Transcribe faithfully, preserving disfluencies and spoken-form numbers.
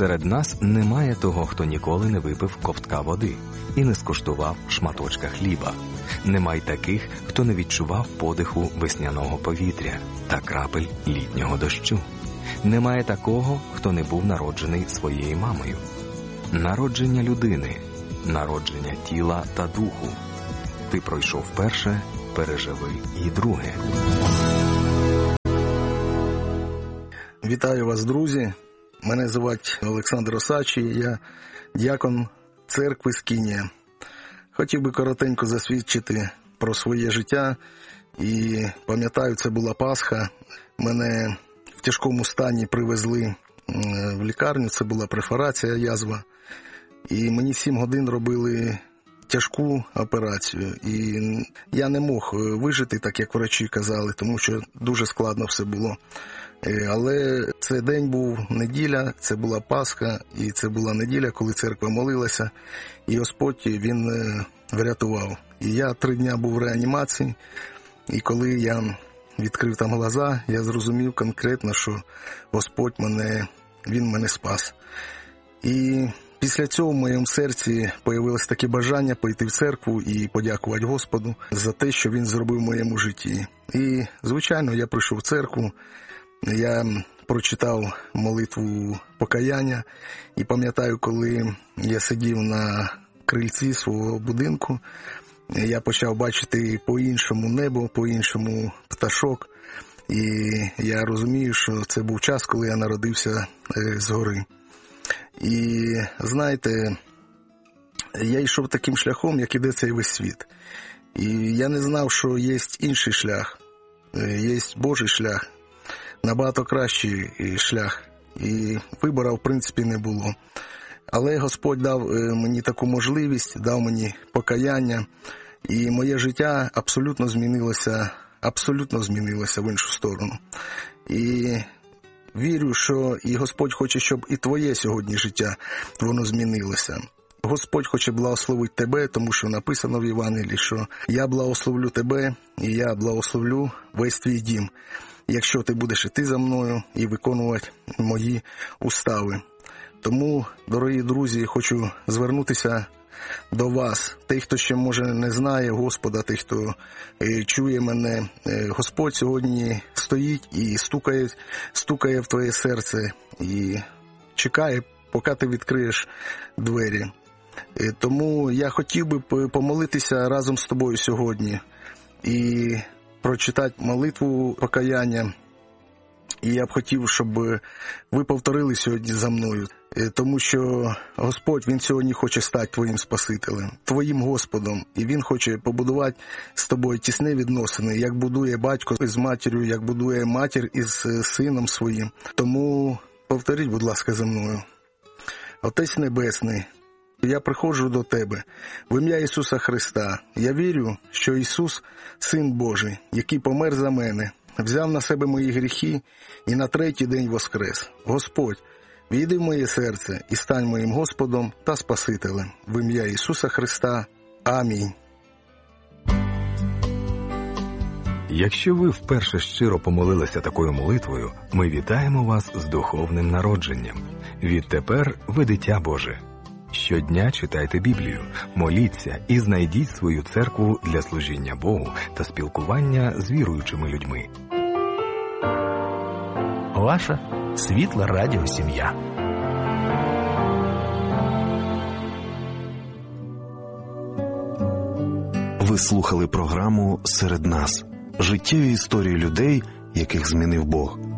Серед нас немає того, хто ніколи не випив ковтка води і не скуштував шматочка хліба. Нема й таких, хто не відчував подиху весняного повітря та крапель літнього дощу. Немає такого, хто не був народжений своєю мамою. Народження людини, народження тіла та духу. Ти пройшов перше, переживи і друге. Вітаю вас, друзі. Мене звуть Олександр Осадчий, я діакон церкви Скинія. Хотів би коротенько засвідчити про своє життя. І пам'ятаю, це була Пасха. Мене в тяжкому стані привезли в лікарню, це була перфорація, язва. І мені сім годин робили тяжку операцію. І я не мог вижити, так як врачі казали, тому що дуже складно все було. Але цей день був неділя, це була Пасха, і це була неділя, коли церква молилася, і Господь, Він врятував. І я три дня був в реанімації, і коли я відкрив там глаза, я зрозумів конкретно, що Господь мене, Він мене спас. І після цього в моєму серці появилось таке бажання пойти в церкву і подякувати Господу за те, що Він зробив в моєму житті. І, звичайно, я прийшов в церкву, я прочитав молитву покаяння і пам'ятаю, коли я сидів на крильці свого будинку, я почав бачити по-іншому небо, по-іншому пташок. І я розумію, що це був час, коли я народився згори. І, знаєте, я йшов таким шляхом, як іде цей весь світ. І я не знав, що є інший шлях, є Божий шлях, набагато кращий шлях. І вибору, в принципі, не було. Але Господь дав мені таку можливість, дав мені покаяння, і моє життя абсолютно змінилося, абсолютно змінилося в іншу сторону. І вірю, що і Господь хоче, щоб і твоє сьогодні життя, воно змінилося. Господь хоче благословити тебе, тому що написано в Євангелії, що «Я благословлю тебе, і я благословлю весь твій дім, якщо ти будеш іти за мною і виконувати мої устави». Тому, дорогі друзі, хочу звернутися до вас, тих, хто ще, може, не знає Господа, тих, хто е, чує мене. Е, Господь сьогодні стоїть і стукає, стукає в твоє серце і чекає, поки ти відкриєш двері. Е, тому я хотів би помолитися разом з тобою сьогодні і прочитати молитву покаяння. І я б хотів, щоб ви повторили сьогодні за мною, тому що Господь, Він сьогодні хоче стати твоїм Спасителем, твоїм Господом, і Він хоче побудувати з тобою тісні відносини, як будує батько з матір'ю, як будує матір із сином своїм. Тому повторіть, будь ласка, за мною. Отець Небесний, я приходжу до Тебе в ім'я Ісуса Христа. Я вірю, що Ісус – Син Божий, який помер за мене, взяв на себе мої гріхи і на третій день воскрес. Господь, війди в моє серце і стань моїм Господом та Спасителем. В ім'я Ісуса Христа. Амінь. Якщо ви вперше щиро помолилися такою молитвою, ми вітаємо вас з духовним народженням. Відтепер ви дитя Боже. Щодня читайте Біблію, моліться і знайдіть свою церкву для служіння Богу та спілкування з віруючими людьми. Ваша світла радіосім'я. Ви слухали програму «Серед нас» – життєві історії людей, яких змінив Бог.